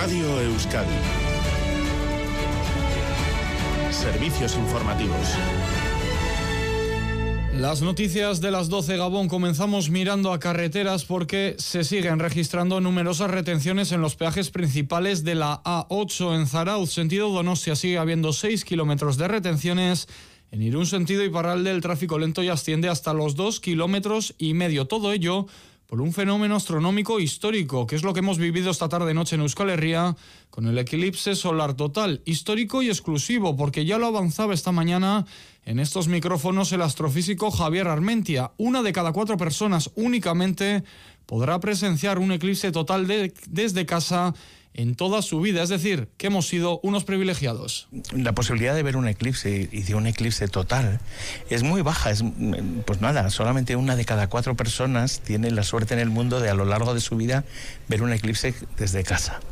Radio Euskadi. Servicios informativos. Las noticias de las 12, Gabón. Comenzamos mirando a carreteras porque se siguen registrando numerosas retenciones en los peajes principales de la A8 en Zarautz, sentido Donostia. Sigue habiendo 6 kilómetros de retenciones. En Irún, sentido Iparralde, el tráfico lento ya asciende hasta los 2,5 kilómetros. Todo ello por un fenómeno astronómico histórico, que es lo que hemos vivido esta tarde-noche en Euskal Herria, con el eclipse solar total, histórico y exclusivo, porque ya lo avanzaba esta mañana en estos micrófonos el astrofísico Javier Armentia. 1 de cada 4 personas únicamente podrá presenciar un eclipse total desde casa en toda su vida, es decir, que hemos sido unos privilegiados. La posibilidad de ver un eclipse y de un eclipse total es muy baja, pues nada, solamente 1 de cada 4 personas tiene la suerte en el mundo de a lo largo de su vida ver un eclipse desde casa.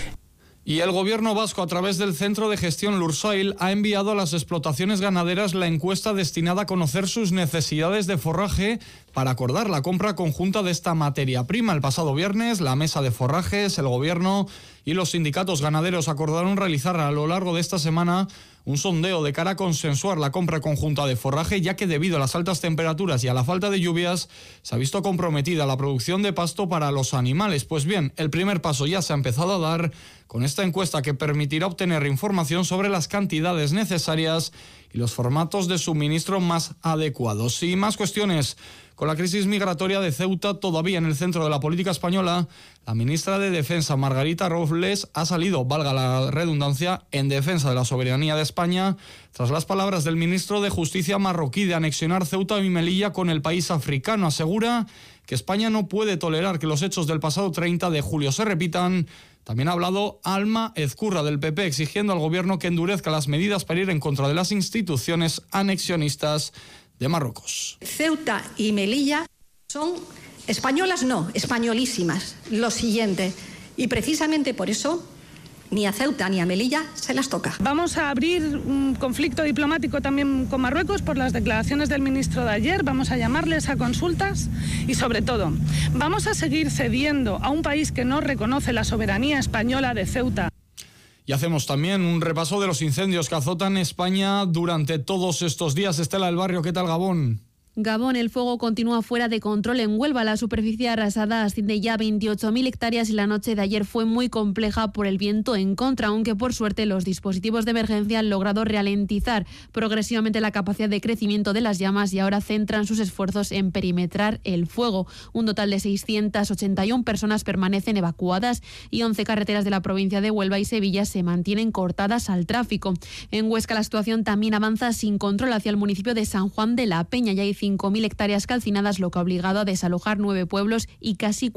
Y el gobierno vasco, a través del Centro de Gestión Lursail, ha enviado a las explotaciones ganaderas la encuesta destinada a conocer sus necesidades de forraje para acordar la compra conjunta de esta materia prima. El pasado viernes, la mesa de forrajes, el gobierno y los sindicatos ganaderos acordaron realizar a lo largo de esta semana un sondeo de cara a consensuar la compra conjunta de forraje, ya que debido a las altas temperaturas y a la falta de lluvias se ha visto comprometida la producción de pasto para los animales. Pues bien, el primer paso ya se ha empezado a dar con esta encuesta que permitirá obtener información sobre las cantidades necesarias y los formatos de suministro más adecuados. Y más cuestiones. Con la crisis migratoria de Ceuta todavía en el centro de la política española, la ministra de Defensa, Margarita Robles, ha salido, valga la redundancia, en defensa de la soberanía de España, tras las palabras del ministro de Justicia marroquí de anexionar Ceuta y Melilla con el país africano. Asegura que España no puede tolerar que los hechos del pasado 30 de julio se repitan. También ha hablado Alma Ezcurra del PP, exigiendo al gobierno que endurezca las medidas para ir en contra de las instituciones anexionistas de Marruecos. Ceuta y Melilla son españolas, no, españolísimas. Lo siguiente. Y precisamente por eso ni a Ceuta ni a Melilla se las toca. Vamos a abrir un conflicto diplomático también con Marruecos por las declaraciones del ministro de ayer. Vamos a llamarles a consultas y, sobre todo, vamos a seguir cediendo a un país que no reconoce la soberanía española de Ceuta. Y hacemos también un repaso de los incendios que azotan España durante todos estos días. Estela del Barrio, ¿qué tal, Gabón? Gabón, el fuego continúa fuera de control en Huelva. La superficie arrasada asciende ya a 28.000 hectáreas y la noche de ayer fue muy compleja por el viento en contra, aunque por suerte los dispositivos de emergencia han logrado ralentizar progresivamente la capacidad de crecimiento de las llamas y ahora centran sus esfuerzos en perimetrar el fuego. Un total de 681 personas permanecen evacuadas y 11 carreteras de la provincia de Huelva y Sevilla se mantienen cortadas al tráfico. En Huesca la situación también avanza sin control hacia el municipio de San Juan de la Peña. Ya hay 5.000 hectáreas calcinadas, lo que ha obligado a desalojar 9 pueblos y casi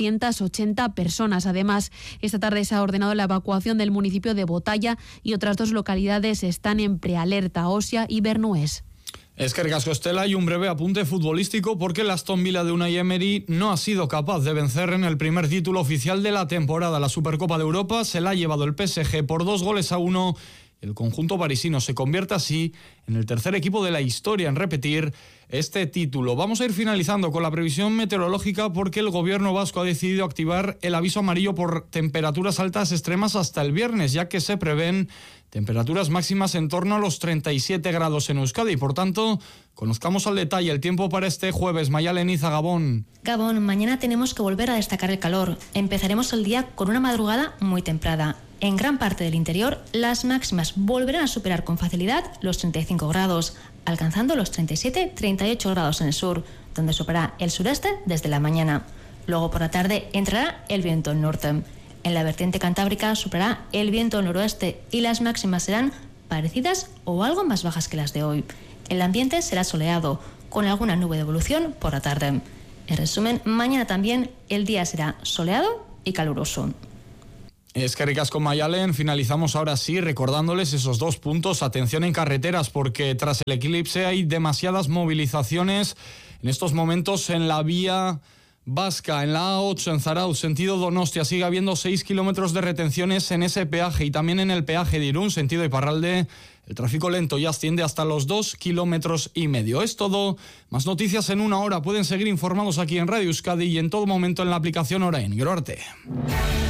480 personas. Además, esta tarde se ha ordenado la evacuación del municipio de Botalla y otras 2 localidades están en prealerta, Osia y Bernués. Eskerrik asko, Estela, y un breve apunte futbolístico porque el Aston Villa de Unai Emery no ha sido capaz de vencer en el primer título oficial de la temporada. La Supercopa de Europa se la ha llevado el PSG por 2-1. El conjunto parisino se convierte así en el tercer equipo de la historia en repetir este título. Vamos a ir finalizando con la previsión meteorológica porque el gobierno vasco ha decidido activar el aviso amarillo por temperaturas altas extremas hasta el viernes, ya que se prevén temperaturas máximas en torno a los 37 grados en Euskadi. Por tanto, conozcamos al detalle el tiempo para este jueves. Mayalen Iza, Gabón. Gabón, mañana tenemos que volver a destacar el calor. Empezaremos el día con una madrugada muy templada. En gran parte del interior, las máximas volverán a superar con facilidad los 35 grados, alcanzando los 37-38 grados en el sur, donde soplará el sureste desde la mañana. Luego por la tarde entrará el viento del norte. En la vertiente cantábrica soplará el viento del noroeste y las máximas serán parecidas o algo más bajas que las de hoy. El ambiente será soleado, con alguna nube de evolución por la tarde. En resumen, mañana también el día será soleado y caluroso. Eskerrik asko, Mayalen. Finalizamos ahora sí recordándoles esos 2 puntos. Atención en carreteras porque tras el eclipse hay demasiadas movilizaciones en estos momentos en la vía vasca, en la A8 en Zarautz, sentido Donostia. Sigue habiendo 6 kilómetros de retenciones en ese peaje y también en el peaje de Irún, sentido Iparralde. El tráfico lento ya asciende hasta los 2,5 kilómetros. Es todo. Más noticias en 1 hora. Pueden seguir informados aquí en Radio Euskadi y en todo momento en la aplicación Orain. Gero arte.